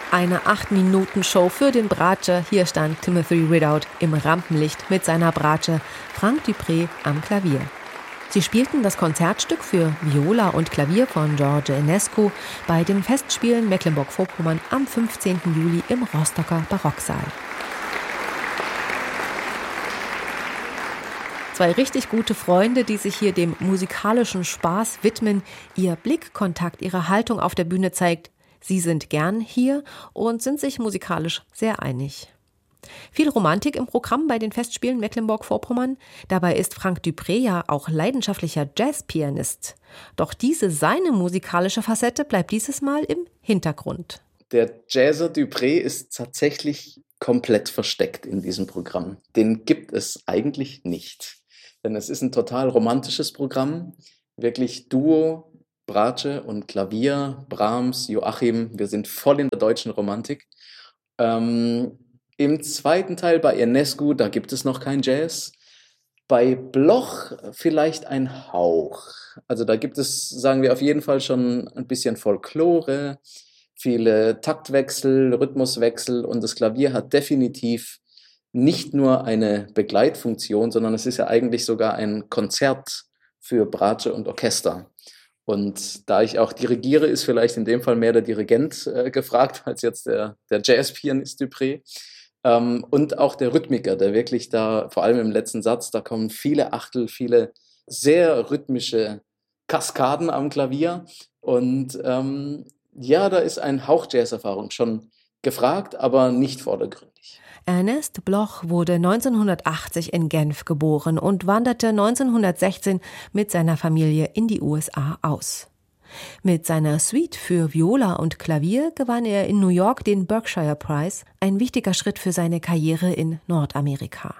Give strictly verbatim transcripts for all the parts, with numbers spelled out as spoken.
Eine acht Minuten Show für den Bratsche. Hier stand Timothy Ridout im Rampenlicht mit seiner Bratsche, Frank Dupré am Klavier. Sie spielten das Konzertstück für Viola und Klavier von George Enescu bei den Festspielen Mecklenburg-Vorpommern am fünfzehnten Juli im Rostocker Barocksaal. Zwei richtig gute Freunde, die sich hier dem musikalischen Spaß widmen. Ihr Blickkontakt, ihre Haltung auf der Bühne zeigt, sie sind gern hier und sind sich musikalisch sehr einig. Viel Romantik im Programm bei den Festspielen Mecklenburg-Vorpommern. Dabei ist Frank Dupré ja auch leidenschaftlicher Jazzpianist. Doch diese seine musikalische Facette bleibt dieses Mal im Hintergrund. Der Jazzer Dupré ist tatsächlich komplett versteckt in diesem Programm. Den gibt es eigentlich nicht. Denn es ist ein total romantisches Programm. Wirklich Duo, Bratsche und Klavier, Brahms, Joachim. Wir sind voll in der deutschen Romantik. Ähm, Im zweiten Teil bei Enescu, da gibt es noch kein Jazz. Bei Bloch vielleicht ein Hauch. Also da gibt es, sagen wir, auf jeden Fall schon ein bisschen Folklore, viele Taktwechsel, Rhythmuswechsel und das Klavier hat definitiv nicht nur eine Begleitfunktion, sondern es ist ja eigentlich sogar ein Konzert für Bratsche und Orchester. Und da ich auch dirigiere, ist vielleicht in dem Fall mehr der Dirigent äh, gefragt, als jetzt der, der Jazzpianist Dupré. Ähm, und auch der Rhythmiker, der wirklich da, vor allem im letzten Satz, da kommen viele Achtel, viele sehr rhythmische Kaskaden am Klavier. Und ähm, ja, da ist ein Hauch Jazz-Erfahrung schon gefragt, aber nicht vordergründig. Ernest Bloch wurde neunzehnhundertachtzig in Genf geboren und wanderte neunzehnhundertsechzehn mit seiner Familie in die U S A aus. Mit seiner Suite für Viola und Klavier gewann er in New York den Berkshire Prize, ein wichtiger Schritt für seine Karriere in Nordamerika.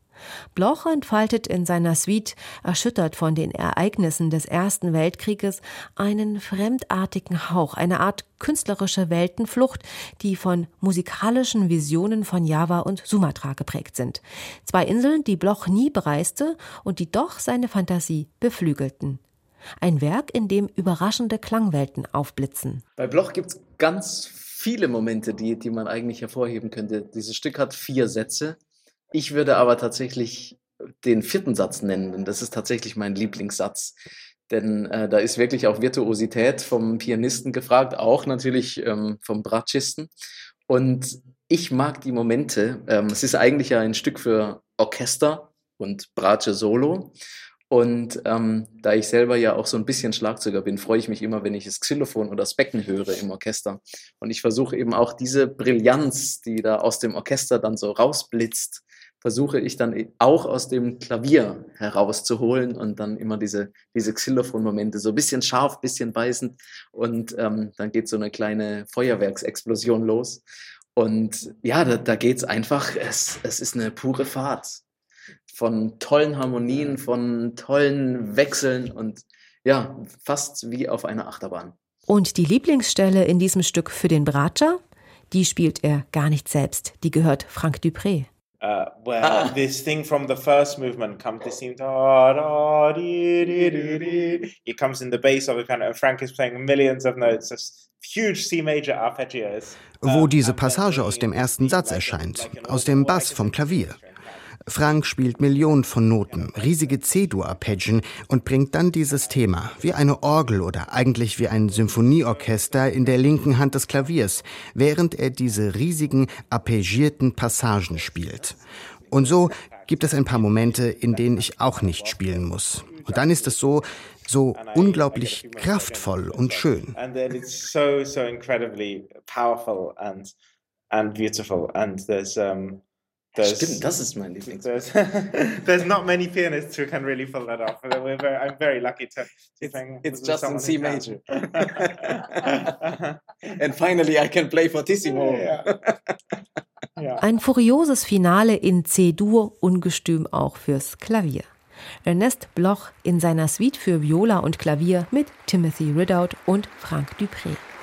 Bloch entfaltet in seiner Suite, erschüttert von den Ereignissen des Ersten Weltkrieges, einen fremdartigen Hauch, eine Art künstlerische Weltenflucht, die von musikalischen Visionen von Java und Sumatra geprägt sind. Zwei Inseln, die Bloch nie bereiste und die doch seine Fantasie beflügelten. Ein Werk, in dem überraschende Klangwelten aufblitzen. Bei Bloch gibt es ganz viele Momente, die, die man eigentlich hervorheben könnte. Dieses Stück hat vier Sätze. Ich würde aber tatsächlich den vierten Satz nennen, denn das ist tatsächlich mein Lieblingssatz. Denn äh, da ist wirklich auch Virtuosität vom Pianisten gefragt, auch natürlich ähm, vom Bratschisten. Und ich mag die Momente. Ähm, es ist eigentlich ja ein Stück für Orchester und Bratsche Solo. Und ähm, da ich selber ja auch so ein bisschen Schlagzeuger bin, freue ich mich immer, wenn ich das Xylophon oder das Becken höre im Orchester. Und ich versuche eben auch diese Brillanz, die da aus dem Orchester dann so rausblitzt, versuche ich dann auch aus dem Klavier herauszuholen und dann immer diese, diese Xylophon-Momente, so ein bisschen scharf, ein bisschen beißend und ähm, dann geht so eine kleine Feuerwerksexplosion los. Und ja, da, da geht es einfach, es, es ist eine pure Fahrt von tollen Harmonien, von tollen Wechseln und ja, fast wie auf einer Achterbahn. Und die Lieblingsstelle in diesem Stück für den Bratscher, die spielt er gar nicht selbst, die gehört Frank Dupré. Uh, where ah. this thing from the first movement comes, this theme, da, da, di, di, di, di. It comes in the bass of the piano, and Frank is playing millions of notes, just huge C major arpeggios. Wo diese Passage aus dem ersten Satz erscheint, aus dem Bass vom Klavier. Frank spielt Millionen von Noten, riesige C-Dur-Arpeggien und bringt dann dieses Thema, wie eine Orgel oder eigentlich wie ein Symphonieorchester in der linken Hand des Klaviers, während er diese riesigen, arpeggierten Passagen spielt. Und so gibt es ein paar Momente, in denen ich auch nicht spielen muss. Und dann ist es so, so unglaublich kraftvoll und schön. And then it's so, so incredibly powerful and, and beautiful. And there's, um, There's, Stimmt, das ist mein Lieblings. There's, there's not many pianists who can really pull that off. We're very, I'm very lucky to. It's, it's just in C major. And finally I can play fortissimo. Yeah. Yeah. Ein furioses Finale in C-Dur, ungestüm auch fürs Klavier. Ernest Bloch in seiner Suite für Viola und Klavier mit Timothy Ridout und Frank Dupré.